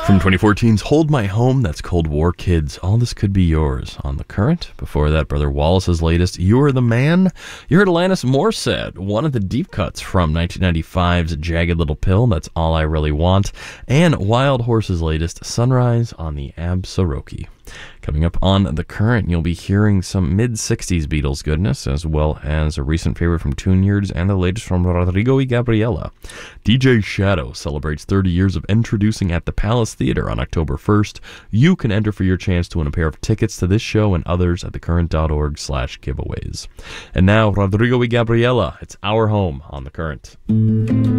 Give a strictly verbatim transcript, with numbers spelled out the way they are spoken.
From twenty fourteen's Hold My Home, that's Cold War Kids. All This Could Be Yours on The Current. Before that, Brother Wallace's latest, You're the Man. You heard Alanis Morissette, one of the deep cuts from nineteen ninety-five's Jagged Little Pill, that's All I Really Want. And Wild Horse's latest, Sunrise on the Absaroki. Coming up on The Current, you'll be hearing some mid-sixties Beatles goodness, as well as a recent favorite from Tune-Yards and the latest from Rodrigo y Gabriela. D J Shadow celebrates thirty years of introducing at the Palace Theater on October first. You can enter for your chance to win a pair of tickets to this show and others at thecurrent.org slash giveaways. And now, Rodrigo y Gabriela, it's Our Home on The Current.